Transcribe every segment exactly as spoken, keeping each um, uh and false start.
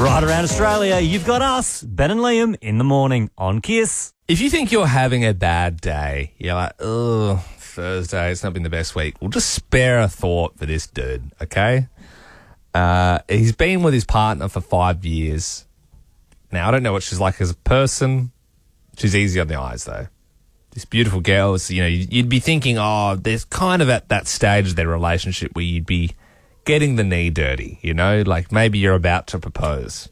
Right around Australia, you've got us, Ben and Liam, in the morning on Kiss. If you think you're having a bad day, you're like, oh, Thursday, it's not been the best week. Well, just spare a thought for this dude, okay? Uh, he's been with his partner for five years. Now, I don't know what she's like as a person. She's easy on the eyes, though. This beautiful girl, is, you know, you'd be thinking, oh, there's kind of at that stage of their relationship where you'd be getting the knee dirty, you know, like maybe you're about to propose.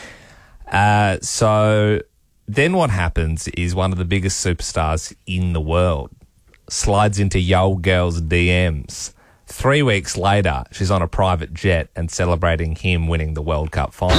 Uh, so then what happens is one of the biggest superstars in the world slides into yo girl's D Ms. Three weeks later, she's on a private jet and celebrating him winning the World Cup final.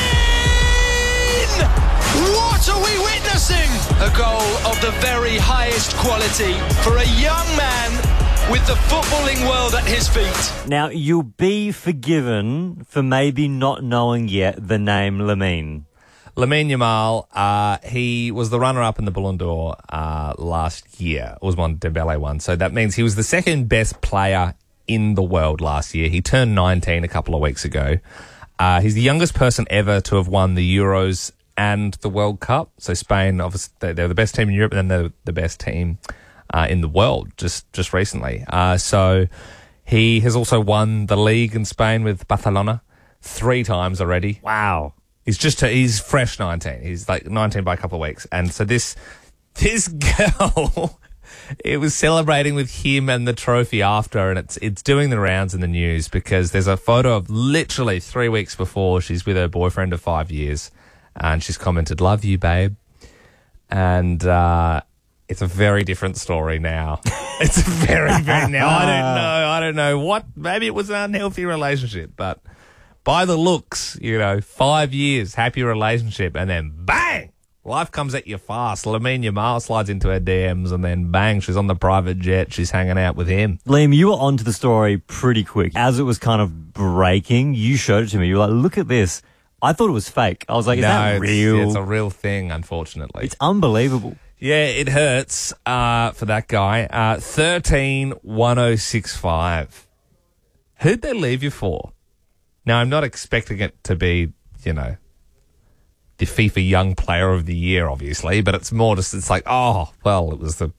Lamine! What are we witnessing? A goal of the very highest quality for a young man with the footballing world at his feet. Now, you'll be forgiven for maybe not knowing yet the name Lamine. Lamine Yamal, uh, he was the runner-up in the Ballon d'Or uh, last year. It was one Dembele won. So that means he was the second best player in the world last year. He turned nineteen a couple of weeks ago. Uh, he's the youngest person ever to have won the Euros and the World Cup. So Spain, obviously, they're the best team in Europe, and then they're the best team uh, in the world just, just recently. Uh, so he has also won the league in Spain with Barcelona three times already. Wow. He's just, he's fresh nineteen. He's like nineteen by a couple of weeks. And so this, this girl, it was celebrating with him and the trophy after, and it's, it's doing the rounds in the news because there's a photo of literally three weeks before she's with her boyfriend of five years and she's commented, "Love you, babe." And, uh, it's a very different story now. It's a very, very, now I don't know. I don't know what, maybe it was an unhealthy relationship, but by the looks, you know, five years, happy relationship, and then bang, life comes at you fast. Lamine Yamal slides into her D Ms, and then bang, she's on the private jet. She's hanging out with him. Liam, you were onto the story pretty quick. As it was kind of breaking, you showed it to me. You were like, look at this. I thought it was fake. I was like, is no, that it's, real? It's a real thing, unfortunately. It's unbelievable. Yeah, it hurts uh, for that guy. Uh, thirteen one oh six five. Who'd they leave you for? Now, I'm not expecting it to be, you know, the FIFA Young Player of the Year, obviously, but it's more just, it's like, oh, well, it was the,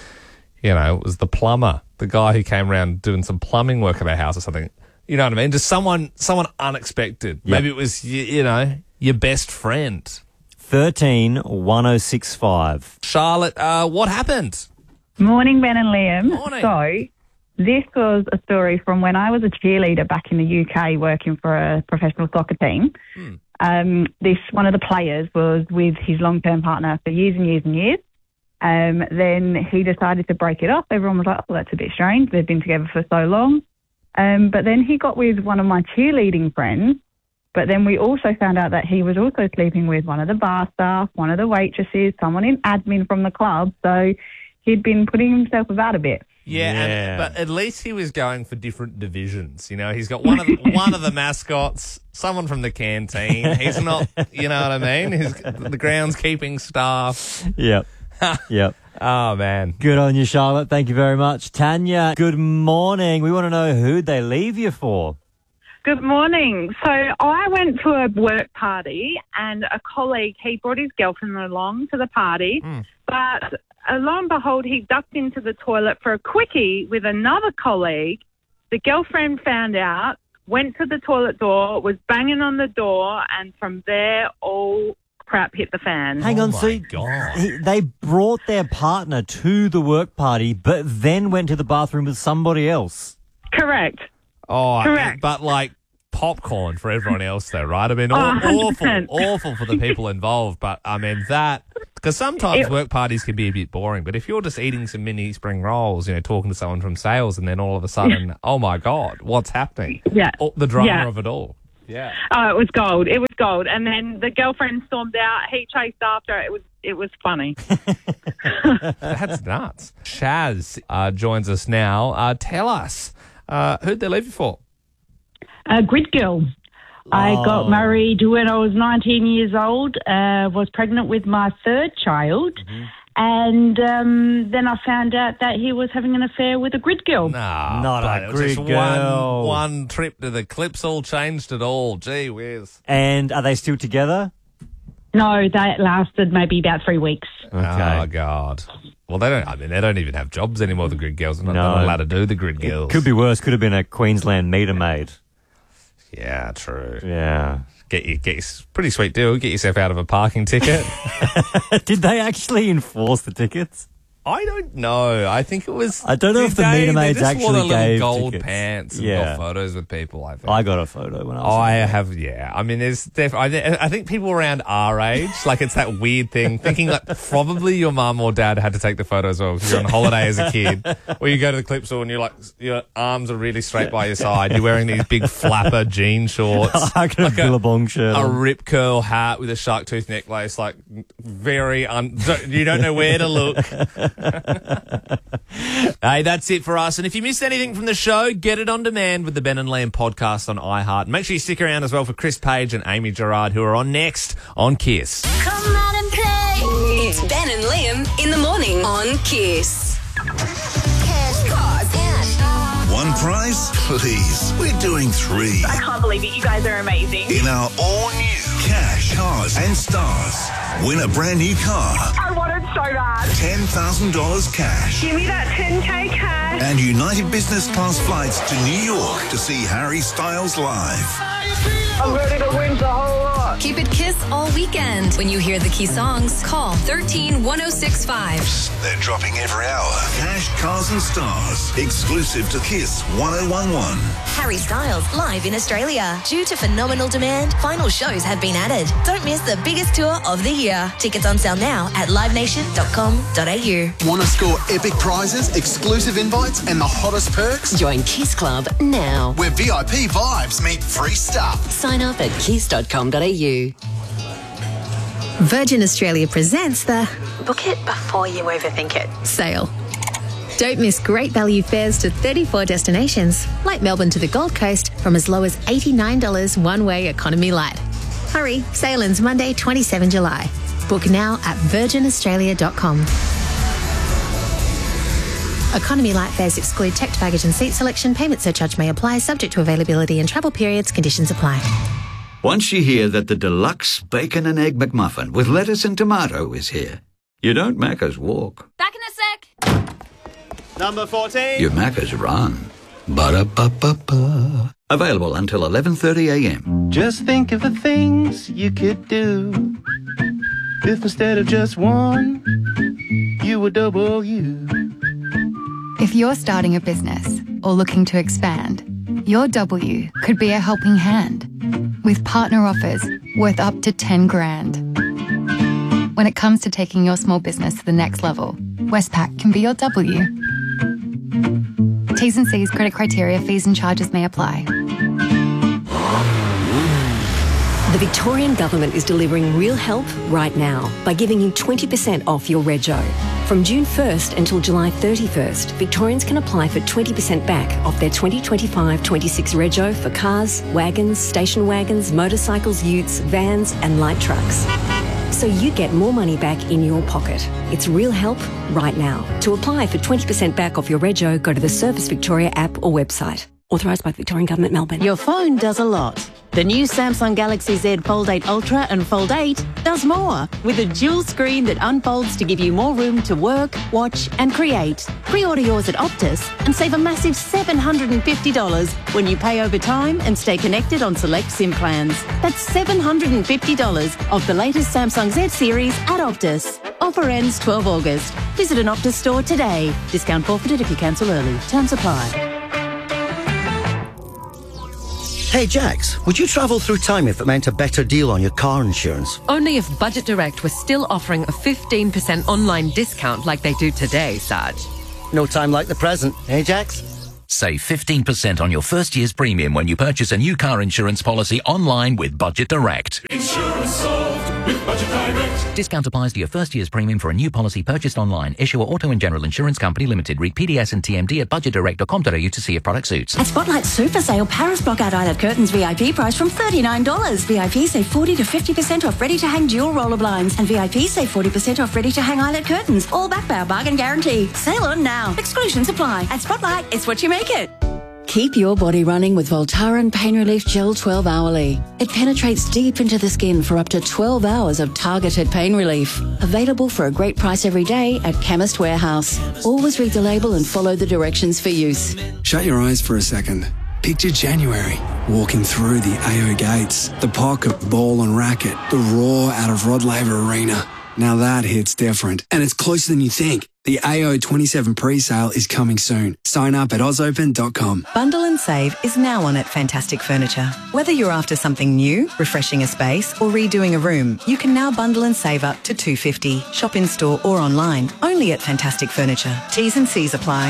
you know, it was the plumber, the guy who came around doing some plumbing work at our house or something. You know what I mean? Just someone, someone unexpected. Yep. Maybe it was, you, you know, your best friend. thirteen one oh six five. Charlotte, uh, what happened? Morning, Ben and Liam. Morning. So, this was a story from when I was a cheerleader back in the U K working for a professional soccer team. Hmm. Um, this one of the players was with his long-term partner for years and years and years. Um, then he decided to break it off. Everyone was like, oh, that's a bit strange. They've been together for so long. Um, but then he got with one of my cheerleading friends. But then we also found out that he was also sleeping with one of the bar staff, one of the waitresses, someone in admin from the club. So he'd been putting himself about a bit. Yeah, Yeah. And, but at least he was going for different divisions. You know, he's got one of the, one of the mascots, someone from the canteen. He's not, you know what I mean? He's the groundskeeping staff. Yep. Yep. Oh, man. Good on you, Charlotte. Thank you very much. Tanya, good morning. We want to know who'd they leave you for? Good morning. So I went to a work party and a colleague, he brought his girlfriend along to the party, Mm. but uh, lo and behold, he ducked into the toilet for a quickie with another colleague. The girlfriend found out, went to the toilet door, was banging on the door, and from there, all crap hit the fan. Hang Oh on, my so God. he, they brought their partner to the work party, but then went to the bathroom with somebody else. Correct. Oh, Correct. but like popcorn for everyone else, though, right? I mean, Oh, aw- one hundred awful, percent. awful for the people involved. But I mean that because sometimes It- work parties can be a bit boring. But if you're just eating some mini spring rolls, you know, talking to someone from sales, and then all of a sudden, oh my God, what's happening? Yeah. Oh, the drama Yeah. of it all. Yeah. Oh, it was gold. It was gold. And then the girlfriend stormed out. He chased after her. It was, it was funny. That's nuts. Shaz uh, joins us now. Uh, tell us, uh, who'd they leave you for? A grid girl. I Oh. got married when I was nineteen years old, uh, was pregnant with my third child, And um, then I found out that he was having an affair with a grid girl. No, Not but a it was just grid girl. One, one trip to the clips all changed it all. Gee whiz. And are they still together? No, that lasted maybe about three weeks. Okay. Oh, God. Well, they don't, I mean, they don't even have jobs anymore, the grid girls. They're not, No. they're not allowed to do the grid girls. Could be worse. Could have been a Queensland meter maid. Yeah, true. Yeah. Get you, get you, pretty sweet deal. Get yourself out of a parking ticket. Did they actually enforce the tickets? I don't know. I think it was. I don't know did if the they- meter they maids just wore actually the little gave gold tickets. pants and Yeah. got photos with people. I think. I got a photo when I was. I in have, yeah. I mean, there's def- I, th- I think people around our age, like it's that weird thing, thinking like probably your mum or dad had to take the photo as well because you're on holiday as a kid, or you go to the clip store and you're like, your arms are really straight by your side. You're wearing these big flapper jean shorts, I got a like a- Billabong shirt. a on. rip curl hat with a shark tooth necklace, like very un- you don't know where to look. Hey, that's it for us. And if you missed anything from the show, get it on demand with the Ben and Liam podcast on iHeart. And make sure you stick around as well for Chris Page and Amy Gerard, who are on next on Kiss. Come out and play. It's Ben and Liam in the morning on Kiss. Cash, cars, and One prize? Please. We're doing three. I can't believe it. You guys are amazing. In our all-new Cash, Cars and Stars. Win a brand new car. I want it so bad. ten thousand dollars cash. Give me that ten K cash. And United Business Class flights to New York to see Harry Styles live. I'm ready to win the whole lot. keep it Kiss all weekend. When you hear the key songs, call thirteen one oh six five. They're dropping every hour. Cash, Cars and Stars. Exclusive to Kiss one oh one one. Harry Styles live in Australia. Due to phenomenal demand, final shows have been added. Don't miss the biggest tour of the year. Tickets on sale now at live nation dot com dot a u. Want to score epic prizes, exclusive invites, and the hottest perks? Join Kiss Club now. Where V I P vibes meet free stuff. Sign up at kiss dot com dot a u. Virgin Australia presents the Book it before you overthink it sale. Don't miss great value fares to thirty-four destinations, like Melbourne to the Gold Coast, from as low as eighty-nine dollars one-way economy light. Hurry, sale ends Monday, the twenty-seventh of July. Book now at virgin australia dot com. Economy light fares exclude checked baggage and seat selection. Payment surcharge may apply, subject to availability and travel periods. Conditions apply. Once you hear that the deluxe bacon and egg McMuffin with lettuce and tomato is here, you don't Macca's walk. Back in a sec. Number fourteen. You Macca's run. Ba-da-ba-ba-ba. Available until eleven thirty a m. Just think of the things you could do if instead of just one, you were double you. If you're starting a business or looking to expand, your W could be a helping hand with partner offers worth up to ten grand. When it comes to taking your small business to the next level, Westpac can be your W. T's and C's, credit criteria, fees and charges may apply. The Victorian Government is delivering real help right now by giving you twenty percent off your rego. From June first until July thirty-first, Victorians can apply for twenty percent back off their twenty twenty-five twenty-six rego for cars, wagons, station wagons, motorcycles, utes, vans and light trucks. So you get more money back in your pocket. It's real help right now. To apply for twenty percent back off your rego, go to the Service Victoria app or website. Authorised by the Victorian Government, Melbourne. Your phone does a lot. The new Samsung Galaxy Z Fold eight Ultra and Fold eight does more, with a dual screen that unfolds to give you more room to work, watch and create. Pre-order yours at Optus and save a massive seven hundred fifty dollars when you pay over time and stay connected on select SIM plans. That's seven hundred fifty dollars off the latest Samsung Z series at Optus. Offer ends the twelfth of August. Visit an Optus store today. Discount forfeited if you cancel early. Terms apply. Hey Jax, would you travel through time if it meant a better deal on your car insurance? Only if Budget Direct was still offering a fifteen percent online discount like they do today, Saj. No time like the present, eh Jax? Save fifteen percent on your first year's premium when you purchase a new car insurance policy online with Budget Direct. Insurance solved with Budget Direct. Discount applies to your first year's premium for a new policy purchased online. Issuer Auto and General Insurance Company Limited. Read P D S and T M D at budget direct dot com dot a u to see if product suits. At Spotlight Super Sale, Paris Blockout Eyelet Curtains V I P price from thirty-nine dollars. V I P save forty to fifty percent off ready-to-hang dual roller blinds. And V I P save forty percent off ready-to-hang eyelet curtains. All backed by our bargain guarantee. Sale on now. Exclusions apply. At Spotlight, it's what you make it. Keep your body running with Voltaren Pain Relief Gel twelve hourly. It penetrates deep into the skin for up to twelve hours of targeted pain relief. Available for a great price every day at Chemist Warehouse. Always read the label and follow the directions for use. Shut your eyes for a second. Picture January, walking through the A O gates, the pocket, ball and racket, the roar out of Rod Laver Arena. Now that hits different, and it's closer than you think. The A O twenty-seven pre-sale is coming soon. Sign up at oz open dot com. Bundle and Save is now on at Fantastic Furniture. Whether you're after something new, refreshing a space, or redoing a room, you can now bundle and save up to two hundred fifty dollars. Shop in store or online, only at Fantastic Furniture. T's and C's apply.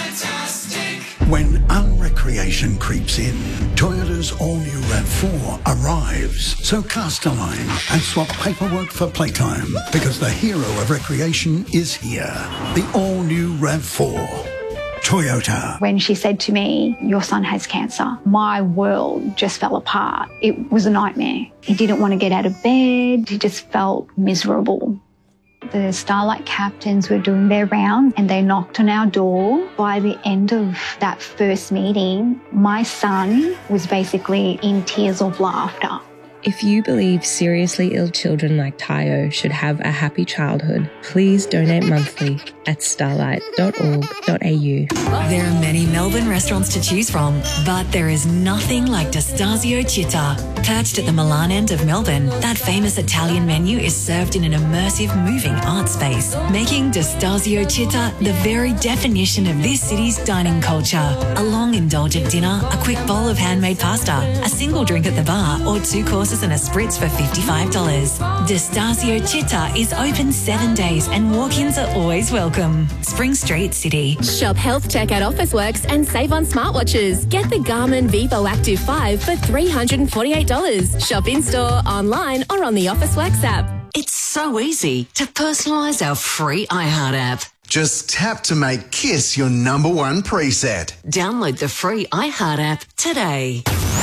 When unrecreation creeps in, Toyota's all-new RAV four arrives. So cast a line and swap paperwork for playtime, because the hero of recreation is here. The all-new RAV four. Toyota. When she said to me, your son has cancer, my world just fell apart. It was a nightmare. He didn't want to get out of bed. He just felt miserable. The Starlight captains were doing their rounds and they knocked on our door. By the end of that first meeting, my son was basically in tears of laughter. If you believe seriously ill children like Tayo should have a happy childhood, please donate monthly at starlight dot org dot a u. There are many Melbourne restaurants to choose from, but there is nothing like D'Estasio Città. Perched at the Milan end of Melbourne, that famous Italian menu is served in an immersive, moving art space, making D'Estasio Città the very definition of this city's dining culture. A long, indulgent dinner, a quick bowl of handmade pasta, a single drink at the bar, or two courses and a spritz for fifty-five dollars. D'Estasio Città is open seven days and walk-ins are always welcome. Spring Street, City. Shop Health Tech at Officeworks and save on smartwatches. Get the Garmin Vivo Active five for three hundred forty-eight dollars. Shop in-store, online or on the Officeworks app. It's so easy to personalise our free iHeart app. Just tap to make KISS your number one preset. Download the free iHeart app today.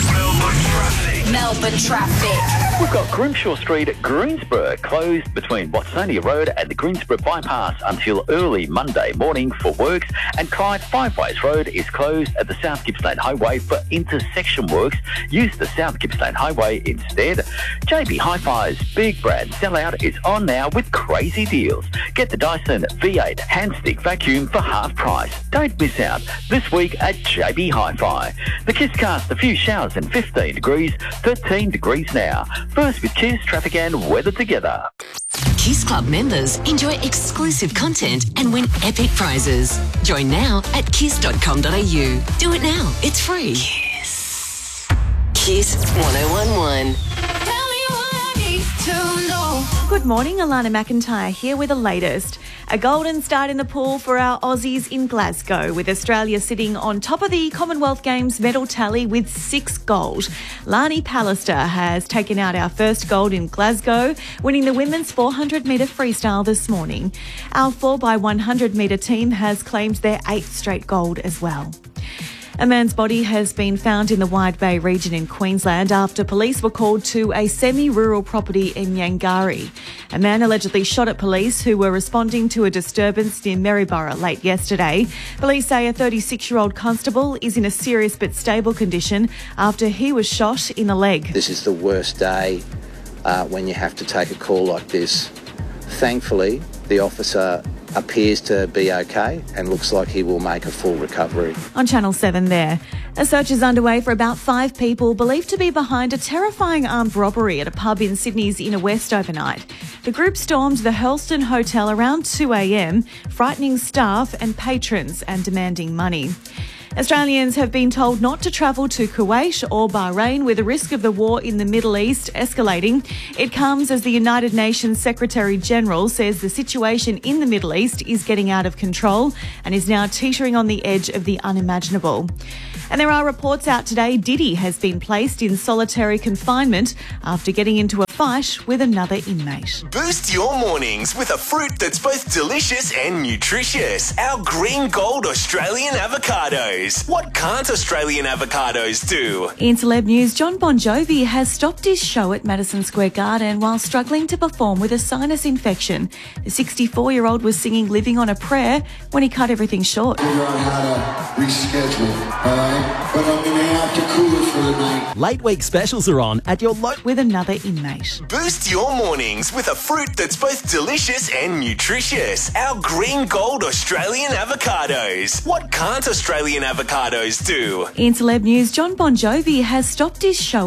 Melbourne traffic. We've got Grimshaw Street at Greensborough closed between Watsonia Road and the Greensborough Bypass until early Monday morning for works, and Clyde Five Ways Road is closed at the South Gippsland Highway for intersection works. Use the South Gippsland Highway instead. J B Hi-Fi's Big Brand Sellout is on now with crazy deals. Get the Dyson V eight hand stick vacuum for half price. Don't miss out this week at J B Hi-Fi. The Kiss Cast, a few showers and fifteen degrees, thirteen degrees now. First with Kiss, traffic and weather together. Kiss Club members enjoy exclusive content and win epic prizes. Join now at kiss dot com dot a u. Do it now. It's free. Kiss. Kiss one oh one one. Good morning, Alana McIntyre here with the latest. A golden start in the pool for our Aussies in Glasgow, with Australia sitting on top of the Commonwealth Games medal tally with six gold. Lani Pallister has taken out our first gold in Glasgow, winning the women's four hundred metre freestyle this morning. Our four by one hundred metre team has claimed their eighth straight gold as well. A man's body has been found in the Wide Bay region in Queensland after police were called to a semi-rural property in Yangari. A man allegedly shot at police who were responding to a disturbance near Maryborough late yesterday. Police say a thirty-six-year-old constable is in a serious but stable condition after he was shot in the leg. This is the worst day uh, when you have to take a call like this. Thankfully, the officer appears to be okay and looks like he will make a full recovery. On Channel seven there. A search is underway for about five people believed to be behind a terrifying armed robbery at a pub in Sydney's Inner West overnight. The group stormed the Hurlstone Hotel around two a m, frightening staff and patrons and demanding money. Australians have been told not to travel to Kuwait or Bahrain with the risk of the war in the Middle East escalating. It comes as the United Nations Secretary-General says the situation in the Middle East is getting out of control and is now teetering on the edge of the unimaginable. And there are reports out today Diddy has been placed in solitary confinement after getting into a fight with another inmate. Boost your mornings with a fruit that's both delicious and nutritious. Our green gold Australian avocados. What can't Australian avocados do? In celeb news, John Bon Jovi has stopped his show at Madison Square Garden while struggling to perform with a sinus infection. The sixty-four-year-old was singing Living on a Prayer when he cut everything short. Figure out how to reschedule, all right? But I'm going to have to cool it for the night. Late week specials are on at your local... with another inmate. Boost your mornings with a fruit that's both delicious and nutritious. Our green gold Australian avocados. What can't Australian avocados do? In celeb news, John Bon Jovi has stopped his show